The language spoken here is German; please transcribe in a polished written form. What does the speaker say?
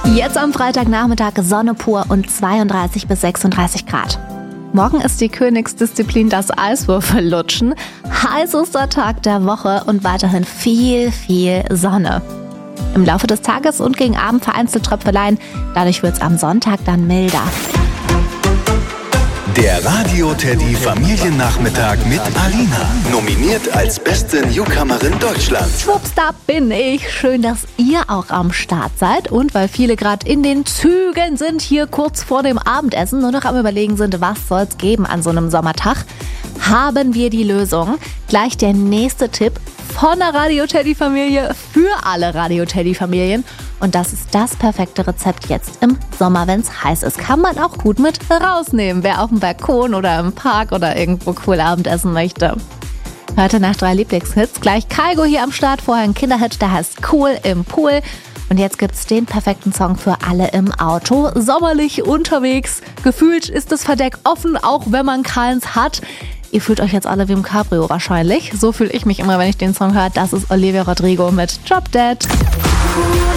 Jetzt am Freitagnachmittag Sonne pur und 32 bis 36 Grad. Morgen ist die Königsdisziplin das Eiswürfellutschen. Heißester Tag der Woche und weiterhin viel Sonne. Im Laufe des Tages und gegen Abend vereinzelt Tröpfeleien. Dadurch wird es am Sonntag dann milder. Der Radio Teddy Familiennachmittag mit Alina. Nominiert als beste Newcomerin Deutschlands. Schwupps, da bin ich. Schön, dass ihr auch am Start seid. Und weil viele gerade in den Zügen sind, hier kurz vor dem Abendessen, nur noch am Überlegen sind, was soll's geben an so einem Sommertag, haben wir die Lösung. Gleich der nächste Tipp von der Radio Teddy Familie für alle Radio Teddy Familien. Und das ist das perfekte Rezept jetzt im Sommer, wenn es heiß ist. Kann man auch gut mit rausnehmen, wer auf dem Balkon oder im Park oder irgendwo cool Abendessen möchte. Heute nach 3 Lieblingshits. Gleich Kygo hier am Start, vorher ein Kinderhit, der heißt Cool im Pool. Und jetzt gibt's den perfekten Song für alle im Auto. Sommerlich unterwegs. Gefühlt ist das Verdeck offen, auch wenn man keins hat. Ihr fühlt euch jetzt alle wie im Cabrio wahrscheinlich. So fühle ich mich immer, wenn ich den Song höre. Das ist Olivia Rodrigo mit Drop Dead.